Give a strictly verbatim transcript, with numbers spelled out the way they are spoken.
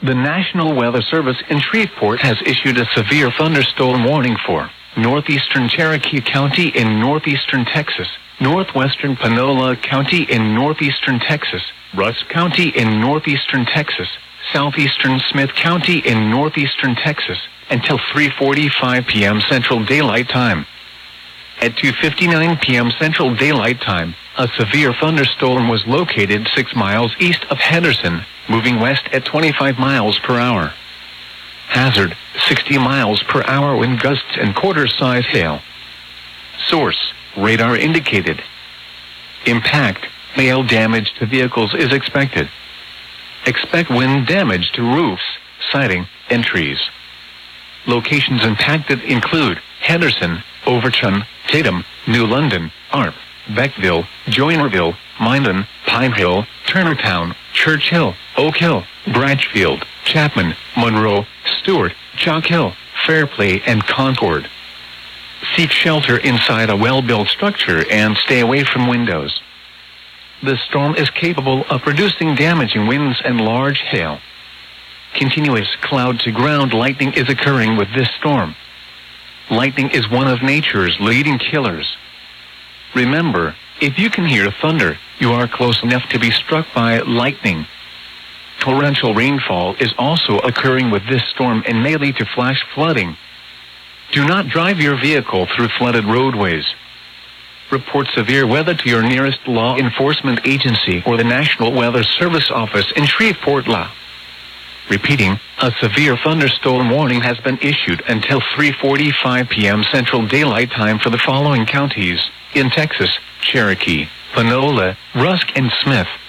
The National Weather Service in Shreveport has issued a severe thunderstorm warning for northeastern Cherokee County in northeastern Texas, northwestern Panola County in northeastern Texas, Rusk County in northeastern Texas, southeastern Smith County in northeastern Texas, until three forty-five p.m. Central Daylight Time. At two fifty-nine p.m. Central Daylight Time, a severe thunderstorm was located six miles east of Henderson, moving west at twenty-five miles per hour. Hazard, sixty miles per hour wind gusts and quarter-size hail. Source, radar indicated. Impact, hail damage to vehicles is expected. Expect wind damage to roofs, siding, and trees. Locations impacted include Henderson, Overton, Tatum, New London, Arp, Beckville, Joinerville, Minden, Pine Hill, Turnertown, Church Hill, Oak Hill, Branchfield, Chapman, Monroe, Stewart, Chalk Hill, Fairplay, and Concord. Seek shelter inside a well-built structure and stay away from windows. The storm is capable of producing damaging winds and large hail. Continuous cloud-to-ground lightning is occurring with this storm. Lightning is one of nature's leading killers. Remember, if you can hear thunder, you are close enough to be struck by lightning. Torrential rainfall is also occurring with this storm and may lead to flash flooding. Do not drive your vehicle through flooded roadways. Report severe weather to your nearest law enforcement agency or the National Weather Service office in Shreveport, La. Repeating, a severe thunderstorm warning has been issued until three forty-five p.m. Central Daylight Time for the following counties in Texas: Cherokee, Panola, Rusk, and Smith.